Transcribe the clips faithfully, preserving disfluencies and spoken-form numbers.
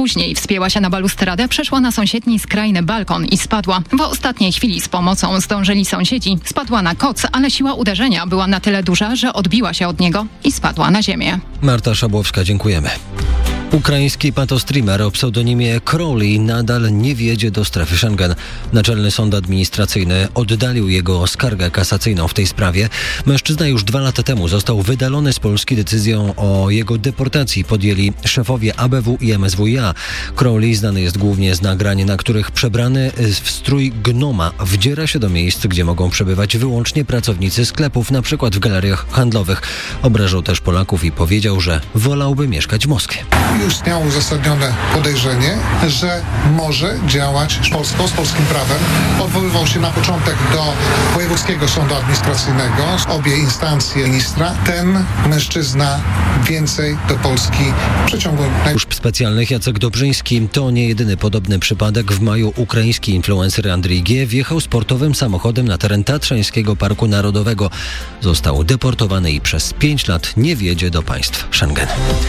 Później wspięła się na balustradę, przeszła na sąsiedni skrajny balkon i spadła. W ostatniej chwili z pomocą zdążyli sąsiedzi. Spadła na koc, ale siła uderzenia była na tyle duża, że odbiła się od niego i spadła na ziemię. Marta Szabłowska, dziękujemy. Ukraiński patostreamer o pseudonimie Crowley nadal nie wjedzie do strefy Schengen. Naczelny Sąd Administracyjny oddalił jego skargę kasacyjną w tej sprawie. Mężczyzna już dwa lata temu został wydalony z Polski. Decyzją o jego deportacji podjęli szefowie A B W i M S W iA. Crowley znany jest głównie z nagrań, na których przebrany w strój gnoma wdziera się do miejsc, gdzie mogą przebywać wyłącznie pracownicy sklepów, na przykład w galeriach handlowych. Obrażał też Polaków i powiedział, że wolałby mieszkać w Moskwie. Istniało uzasadnione podejrzenie, że może działać polsko, z polskim prawem. Odwoływał się na początek do Wojewódzkiego Sądu Administracyjnego, obie instancje ministra. Ten mężczyzna więcej do Polski w przeciągu... Służb specjalnych Jacek Dobrzyński to nie jedyny podobny przypadek. W maju ukraiński influencer Andrzej G. wjechał sportowym samochodem na teren Tatrzańskiego Parku Narodowego. Został deportowany i przez pięć lat nie wjedzie do państw Schengen.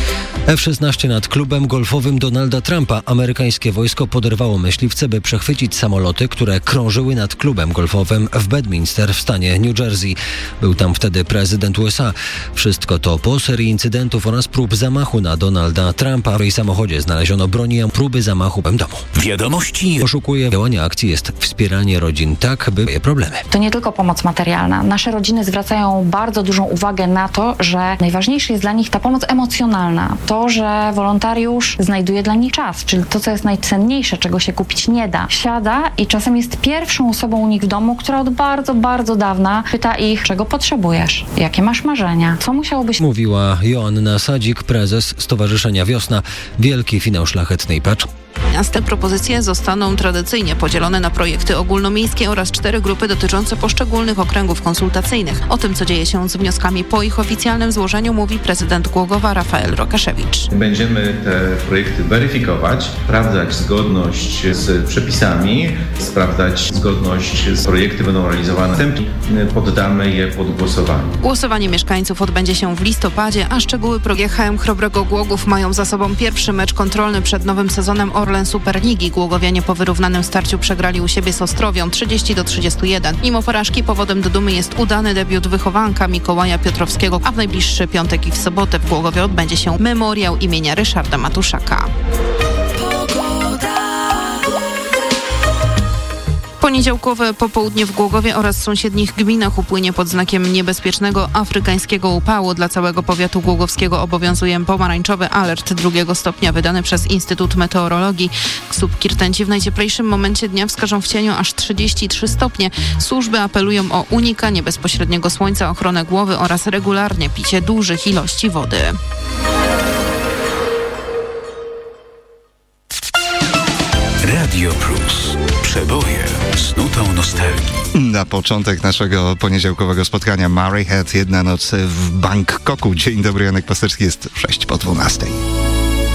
F szesnaście nad klubem golfowym Donalda Trumpa. Amerykańskie wojsko poderwało myśliwce, by przechwycić samoloty, które krążyły nad klubem golfowym w Bedminster w stanie New Jersey. Był tam wtedy prezydent U S A. Wszystko to po serii incydentów oraz prób zamachu na Donalda Trumpa. W jej samochodzie znaleziono broni, a próby zamachu w domu. Wiadomości. Oszukuje. Działanie akcji jest wspieranie rodzin tak, by je problemy. To nie tylko pomoc materialna. Nasze rodziny zwracają bardzo dużą uwagę na to, że najważniejsza jest dla nich ta pomoc emocjonalna. To, że wolontariusz znajduje dla nich czas, czyli to, co jest najcenniejsze, czego się kupić nie da. Siada i czasem jest pierwszą osobą u nich w domu, która od bardzo, bardzo dawna pyta ich, czego potrzebujesz, jakie masz marzenia, co musiałobyś... Mówiła Joanna Sadzik, prezes Stowarzyszenia Wiosna. Wielki finał Szlachetnej Patrz. Te propozycje zostaną tradycyjnie podzielone na projekty ogólnomiejskie oraz cztery grupy dotyczące poszczególnych okręgów konsultacyjnych. O tym, co dzieje się z wnioskami po ich oficjalnym złożeniu, mówi prezydent Głogowa Rafael Rokaszewicz. Będziemy te projekty weryfikować, sprawdzać zgodność z przepisami, sprawdzać zgodność z projekty będą realizowane. Następnie poddamy je pod głosowanie. Głosowanie mieszkańców odbędzie się w listopadzie, a szczegóły projektu H M Chrobrego Głogów mają za sobą pierwszy mecz kontrolny przed nowym sezonem Orlen Superligi. Głogowianie po wyrównanym starciu przegrali u siebie z Ostrowią trzydzieści do trzydziestu jeden. Mimo porażki powodem do dumy jest udany debiut wychowanka Mikołaja Piotrowskiego, a w najbliższy piątek i w sobotę w Głogowie odbędzie się memoriał imienia Ryszarda Matuszaka. Poniedziałkowe popołudnie w Głogowie oraz sąsiednich gminach upłynie pod znakiem niebezpiecznego afrykańskiego upału. Dla całego powiatu głogowskiego obowiązuje pomarańczowy alert drugiego stopnia wydany przez Instytut Meteorologii. Subkirtenci w najcieplejszym momencie dnia wskażą w cieniu aż trzydzieści trzy stopnie. Służby apelują o unikanie bezpośredniego słońca, ochronę głowy oraz regularnie picie dużych ilości wody. Radio Plus. Przeboje z nutą nostalgii. Na początek naszego poniedziałkowego spotkania Murray Head, jedna noc w Bangkoku. Dzień dobry, Janek Pasterski, jest sześć po dwunastej.